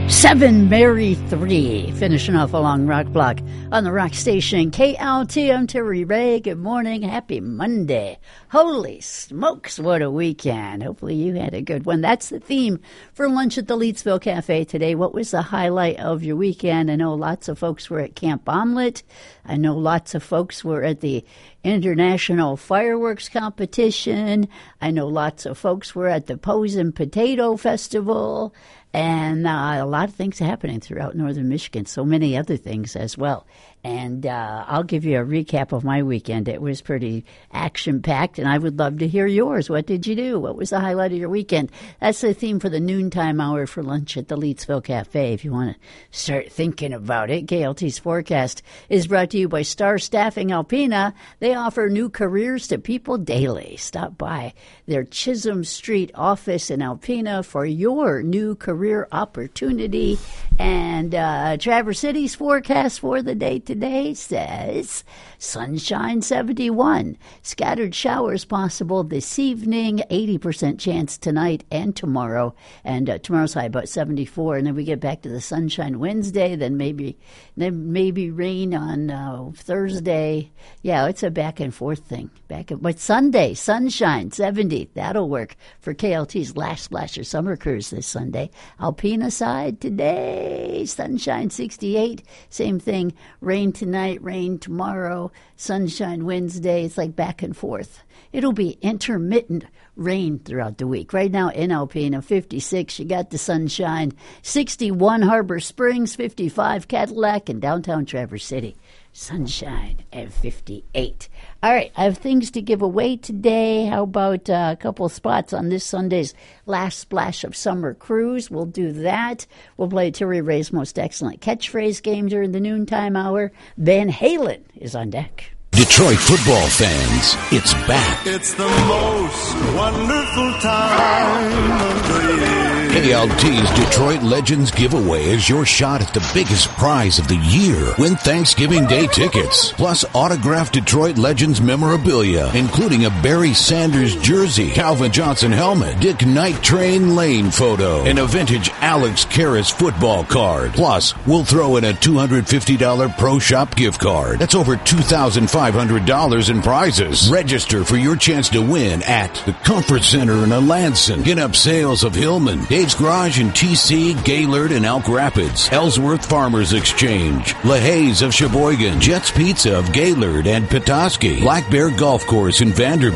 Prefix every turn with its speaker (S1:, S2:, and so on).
S1: 7 Mary 3, finishing off a long rock block on the rock station KLT. I'm Terry Ray. Good morning. Happy Monday. Holy smokes, what a weekend. Hopefully you had a good one. That's the theme for lunch at the Leetsville Cafe today. What was the highlight of your weekend? I know lots of folks were at Camp Omelet. I know lots of folks were at the International Fireworks Competition. I know lots of folks were at the Posen Potato Festival. And a lot of things happening throughout northern Michigan, so many other things as well. And I'll give you a recap of my weekend. It was pretty action-packed, and I would love to hear yours. What did you do? What was the highlight of your weekend? That's the theme for the noontime hour for lunch at the Leetsville Cafe, if you want to start thinking about it. KLT's forecast is brought to you by Star Staffing Alpena. They offer new careers to people daily. Stop by their Chisholm Street office in Alpena for your new career opportunity. And Traverse City's forecast for the day today says sunshine 71, scattered showers possible this evening, 80% chance tonight and tomorrow, and tomorrow's high about 74, and then we get back to the sunshine Wednesday, then maybe rain on Thursday. Yeah, it's a back and forth thing. But Sunday, sunshine 70, that'll work for KLT's last Splasher Summer Cruise this Sunday. Alpena side today, sunshine 68, same thing, rain tonight, rain tomorrow, sunshine Wednesday. It's like back and forth. It'll be intermittent rain throughout the week. Right now in Alpena, 56, you got the sunshine, 61 Harbor Springs, 55 Cadillac, and downtown Traverse City, sunshine at 58. All right, I have things to give away today. How about a couple spots on this Sunday's Last Splash of Summer Cruise? We'll do that. We'll play Terry Ray's Most Excellent Catchphrase game during the noontime hour. Van Halen is on deck.
S2: Detroit football fans, it's back.
S3: It's the most wonderful time of the year.
S2: KLT's Detroit Legends giveaway is your shot at the biggest prize of the year. Win Thanksgiving Day tickets, plus autographed Detroit Legends memorabilia, including a Barry Sanders jersey, Calvin Johnson helmet, Dick Night Train Lane photo, and a vintage Alex Karras football card. Plus, we'll throw in a $250 Pro Shop gift card. That's over $2,500 in prizes. Register for your chance to win at the Comfort Center in Alanson, Get-Up Sales of Hillman, Dave's Garage in TC, Gaylord, and Elk Rapids, Ellsworth Farmers Exchange, LaHaye's of Sheboygan, Jets Pizza of Gaylord and Petoskey, Black Bear Golf Course in Vanderbilt,